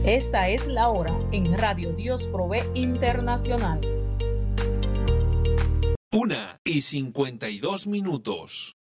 Esta es la hora en Radio Dios Provee Internacional. 1:52.